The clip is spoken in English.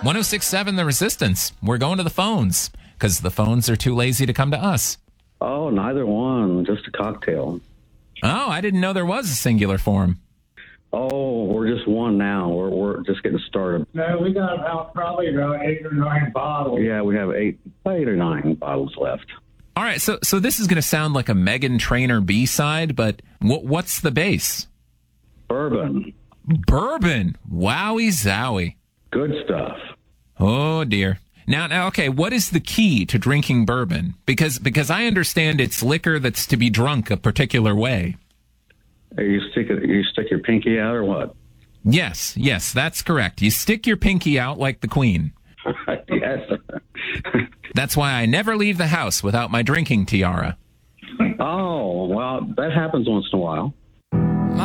1067 The Resistance. We're going to the phones because the phones are too lazy to come to us. Oh, neither one. Just a cocktail. Oh, I didn't know there was a singular form. Oh, we're just one now. We're just getting started. No, we got probably about 8 or 9 bottles. Yeah, we have eight or nine bottles left. All right, so this is going to sound like a Meghan Trainor B-side, but what's the base? Bourbon. Bourbon. Wowie zowie. Good stuff. Oh, dear. Now, okay, what is the key to drinking bourbon? Because I understand it's liquor that's to be drunk a particular way. You stick your pinky out or what? Yes, that's correct. You stick your pinky out like the Queen. Yes. That's why I never leave the house without my drinking tiara. Oh, well, that happens once in a while.